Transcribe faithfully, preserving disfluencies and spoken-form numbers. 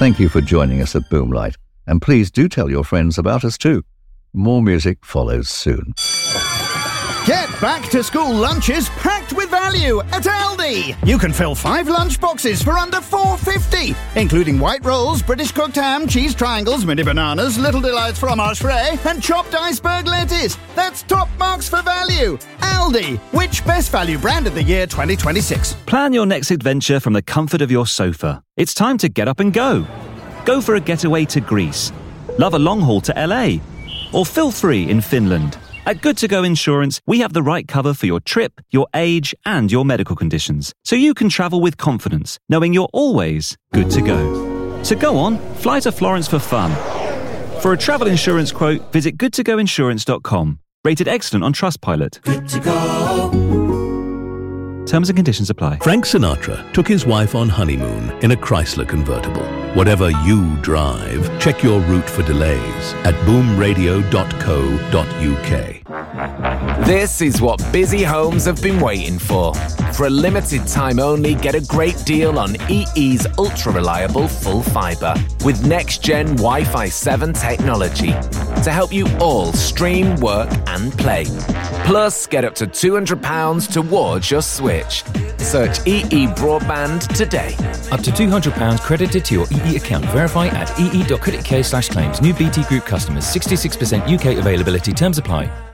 Thank you for joining us at Boomlight, and please do tell your friends about us too. More music follows soon. Get back to school lunches packed with value at Aldi. You can fill five lunch boxes for under four dollars fifty, including white rolls, British cooked ham, cheese triangles, mini bananas, Little Delights fromage frais, and chopped iceberg lettuce. That's top marks for value. Aldi, which best value brand of the year twenty twenty-six? Plan your next adventure from the comfort of your sofa. It's time to get up and go. Go for a getaway to Greece. Love a long haul to L A. Or feel free in Finland. At Good To Go Insurance, we have the right cover for your trip, your age, and your medical conditions, so you can travel with confidence, knowing you're always good to go. So go on, fly to Florence for fun. For a travel insurance quote, visit good to go insurance dot com. Rated excellent on Trustpilot. Good to go. Terms and conditions apply. Frank Sinatra took his wife on honeymoon in a Chrysler convertible. Whatever you drive, check your route for delays at boom radio dot co dot uk. This is what busy homes have been waiting for. For a limited time only, get a great deal on E E's ultra-reliable full fibre with next-gen Wi-Fi seven technology to help you all stream, work and play. Plus, get up to two hundred pounds towards your switch. Search E E Broadband today. Up to two hundred pounds credited to your E E account. Verify at ee dot co dot uk slash claims. New B T Group customers. sixty-six percent U K availability. Terms apply.